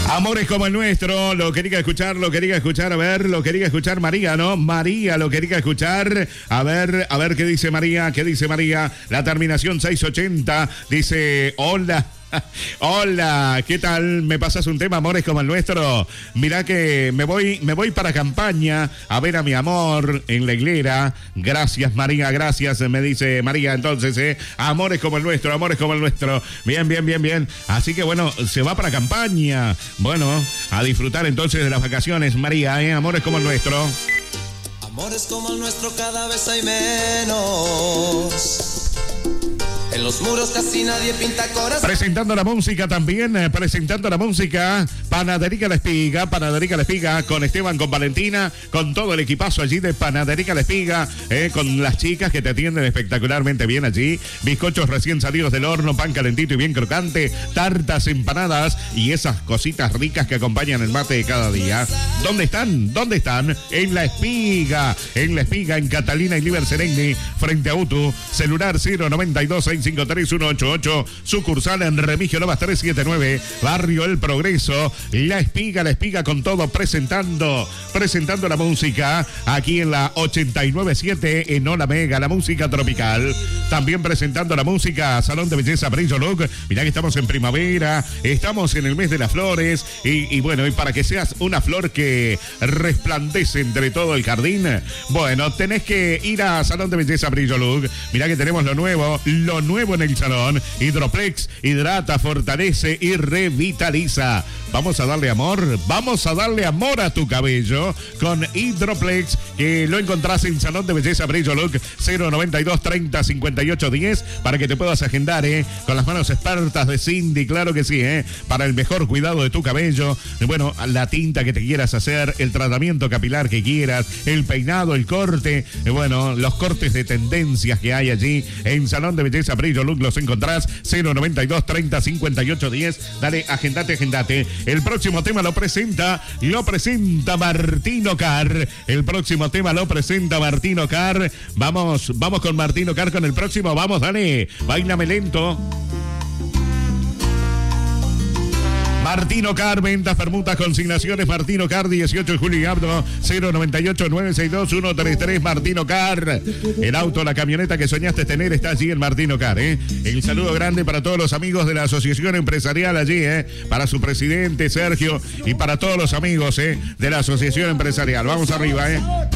Amores como el nuestro, lo quería escuchar, a ver, lo quería escuchar María, ¿no? María lo quería escuchar, a ver qué dice María, la terminación 680, dice, hola. Hola, ¿qué tal? ¿Me pasas un tema, amores como el nuestro? Mirá que me voy para campaña a ver a mi amor en la hilera. Gracias, María, gracias, me dice María. Entonces, amores como el nuestro, amores como el nuestro. Bien. Así que bueno, se va para campaña. Bueno, a disfrutar entonces de las vacaciones, María, amores como el nuestro. Amores como el nuestro cada vez hay menos. En los muros casi nadie pinta corazón. Presentando la música también, Panadería La Espiga, con Esteban, con Valentina, con todo el equipazo allí de Panadería La Espiga, con las chicas que te atienden espectacularmente bien allí, bizcochos recién salidos del horno, pan calentito y bien crocante, tartas, empanadas y esas cositas ricas que acompañan el mate de cada día. ¿Dónde están? En La Espiga, en Catalina y Liber Sereni, frente a UTU, celular 092-653-188, sucursal en Remigio Novas 379, Barrio El Progreso. La Espiga con todo, presentando la música aquí en la 89.7 en Ola Mega, la música tropical. También presentando la música Salón de Belleza Brillo Look. Mirá que estamos en primavera, estamos en el mes de las flores y bueno, y para que seas una flor que resplandece entre todo el jardín, bueno, tenés que ir a Salón de Belleza Brillo Look. Mirá que tenemos lo nuevo en el salón. Hidroplex, hidrata, fortalece y revitaliza. Vamos a darle amor a tu cabello con Hidroplex, que lo encontrás en Salón de Belleza Brillo Look, 092-30-58-10, para que te puedas agendar, con las manos expertas de Cindy, claro que sí, para el mejor cuidado de tu cabello. Bueno, la tinta que te quieras hacer, el tratamiento capilar que quieras, el peinado, el corte, bueno, los cortes de tendencias que hay allí en Salón de Belleza Brillo Look, los encontrás, 092-30-58-10. Dale, agendate. El próximo tema lo presenta Martino Car. Vamos con Martino Car con el próximo. Vamos, dale, bailame lento. Martino Car, ventas, permutas, consignaciones, Martino Car, 18 de julio y Abdo, 098-962-133, Martino Car. El auto, la camioneta que soñaste tener está allí en Martino Car, El saludo grande para todos los amigos de la asociación empresarial allí, para su presidente, Sergio, y para todos los amigos, de la asociación empresarial. Vamos arriba,